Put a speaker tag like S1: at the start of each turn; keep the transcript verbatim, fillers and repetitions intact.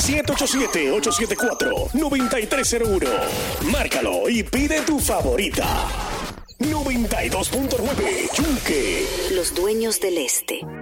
S1: siete ocho siete, ocho siete cuatro, nueve tres cero uno. Márcalo y pide tu favorita. noventa y dos punto nueve Yunque.
S2: Los dueños del este.